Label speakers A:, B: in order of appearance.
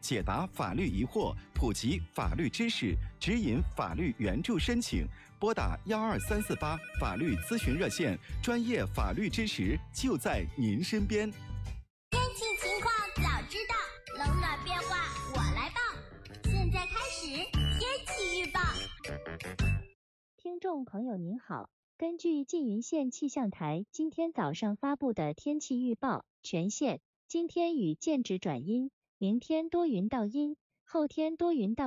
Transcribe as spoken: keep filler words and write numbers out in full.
A: 解答法律疑惑，普及法律知识，指引法律援助申请。拨打幺二三四八法律咨询热线，专业法律支持就在您身边。
B: 天气情况早知道，冷暖变化我来报。现在开始天气预报。
C: 听众朋友您好，根据缙云县气象台今天早上发布的天气预报，全县今天雨间至转阴，明天多云到阴，后天多云到